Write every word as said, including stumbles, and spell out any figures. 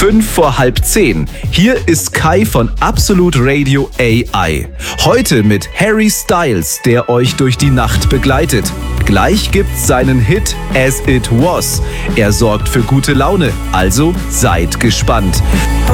Fünf vor halb zehn. Hier ist Kai von Absolut Radio A I. Heute mit Harry Styles, der euch durch die Nacht begleitet. Gleich gibt's seinen Hit As It Was. Er sorgt für gute Laune, also seid gespannt.